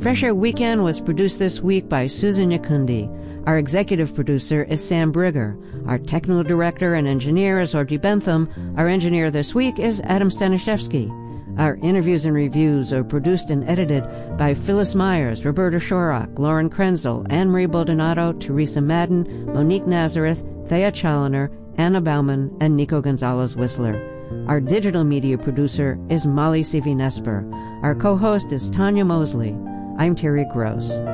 Fresh Air Weekend was produced this week by Susan Yakundi. Our executive producer is Sam Brigger. Our technical director and engineer is Audrey Bentham. Our engineer this week is Adam Staniszewski. Our interviews and reviews are produced and edited by Phyllis Myers, Roberta Shorrock, Lauren Krenzel, Anne-Marie Baldonado, Teresa Madden, Monique Nazareth, Thea Challoner, Anna Bauman, and Nico Gonzalez-Whistler. Our digital media producer is Molly Sivi-Nesper. Our co-host is Tanya Mosley. I'm Terry Gross.